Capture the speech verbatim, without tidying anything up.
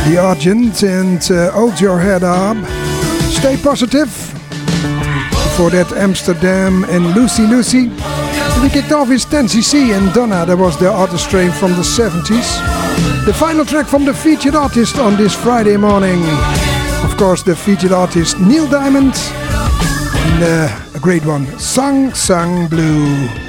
The Argent and uh, Hold Your Head Up. Stay Positive. Before that, Amsterdam and Lucy Lucy. And we kicked off with ten C C and Donna. That was the artist strain from the seventies. The final track from the featured artist on this Friday morning. Of course, the featured artist Neil Diamond. And uh, a great one, Sung Sung Blue.